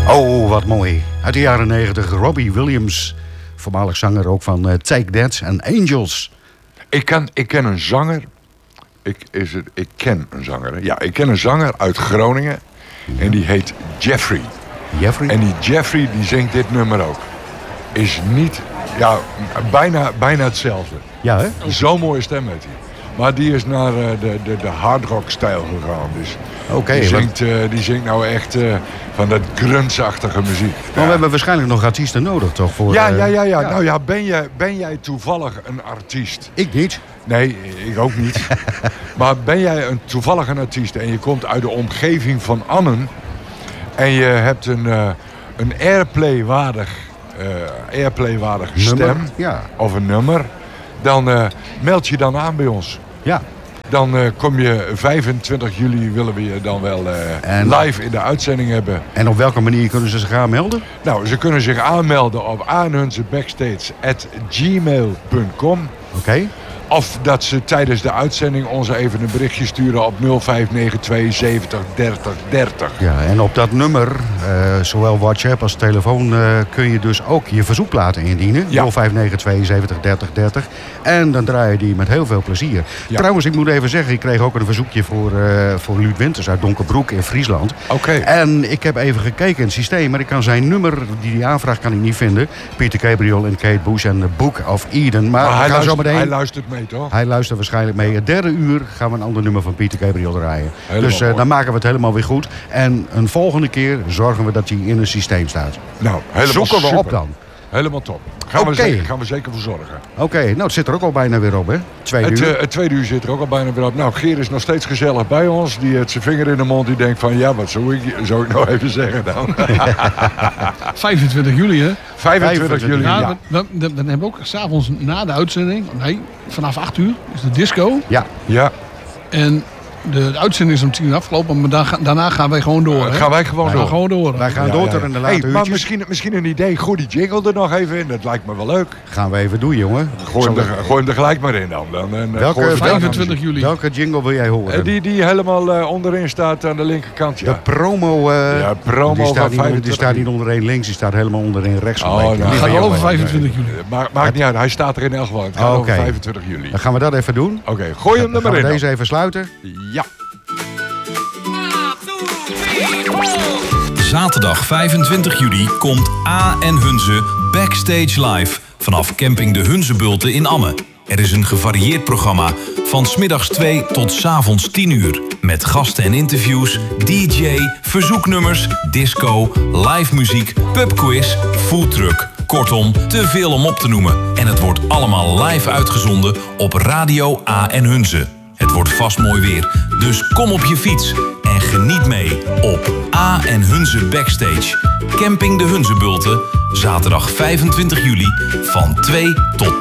Oh, wat mooi. Uit de jaren 90, Robbie Williams. Voormalig zanger ook van Take That en Angels. Ik ken een zanger. Ik ken een zanger. Hè? Ja, ik ken een zanger uit Groningen. En die heet Jeffrey. Jeffrey? En die Jeffrey die zingt dit nummer ook. Is niet... Ja, bijna hetzelfde. Ja, hè? Zo'n mooie stem heeft hij. Maar die is naar de hardrock-stijl gegaan. Dus Oké, die zingt nou echt van dat grunge-achtige muziek. Maar we hebben waarschijnlijk nog artiesten nodig, toch? Voor, Ja. Nou ja, ben jij toevallig een artiest? Ik niet. Nee, ik ook niet. Maar ben jij toevallig een artiest en je komt uit de omgeving van Ammen... en je hebt een airplay-waardige stem of een nummer... dan meld je dan aan bij ons. Ja. Dan kom je 25 juli, willen we je dan wel live in de uitzending hebben. En op welke manier kunnen ze zich aanmelden? Nou, ze kunnen zich aanmelden op aanhunzebackstage@gmail.com. Oké. Of dat ze tijdens de uitzending ons even een berichtje sturen op 0592 70 30 30. Ja, en op dat nummer, zowel WhatsApp als telefoon, kun je dus ook je verzoekplaten indienen. Ja. 0592 70 30 30. En dan draai je die met heel veel plezier. Ja. Trouwens, ik moet even zeggen, ik kreeg ook een verzoekje voor Luut Winters uit Donkerbroek in Friesland. Oké. En ik heb even gekeken in het systeem, maar ik kan zijn nummer die hij aanvraagt kan ik niet vinden. Peter Gabriel en Kate Bush en The Book of Eden. Maar hij luistert mee, toch? Hij luistert waarschijnlijk mee. Het derde uur gaan we een ander nummer van Peter Gabriel draaien. Helemaal dus mooi. dan maken we het helemaal weer goed. En een volgende keer zorgen we dat hij in een systeem staat. Nou, helemaal Zoeken we super. op dan. Helemaal top. Gaan we zeker voor zorgen. Oké, nou het zit er ook al bijna weer op, hè? 2 uur. Het tweede uur zit er ook al bijna weer op. Nou, Geer is nog steeds gezellig bij ons. Die heeft zijn vinger in de mond. Die denkt van, ja, wat zou ik nou even zeggen dan? 25 juli, hè? 25 juli, ja. Dan hebben we ook s'avonds na de uitzending... Nee, vanaf 8 uur is de disco. Ja. En de uitzending is om 10 uur afgelopen, maar daarna gaan wij gewoon door. Gaan wij gewoon door. Wij gaan door tot in de late uurtjes. Maar misschien een idee. Gooi die jingle er nog even in. Dat lijkt me wel leuk. Gaan we even doen, jongen. Gooi hem er gelijk maar in dan. Welke 25 juli. Welke jingle wil jij horen? Die helemaal onderin staat aan de linkerkant. Ja. De promo, promo die staat niet onderin links, die staat helemaal onderin rechts. Het gaat wel over 25 juli. Maakt niet uit, hij staat er in elk geval. Het gaat over 25 juli. Dan gaan we dat even doen. Oké, gooi hem er maar in. Gaan we deze even sluiten? Ja. Zaterdag 25 juli komt A en Hunze Backstage Live vanaf camping De Hunzebulten in Amme. Er is een gevarieerd programma van 's middags 2 tot 's avonds 10 uur. Met gasten en interviews, DJ, verzoeknummers, disco, live muziek, pubquiz, foodtruck. Kortom, te veel om op te noemen. En het wordt allemaal live uitgezonden op Radio A en Hunze. Het wordt vast mooi weer, dus kom op je fiets en geniet mee op A en Hunze Backstage. Camping De Hunzebulten, zaterdag 25 juli van 2 tot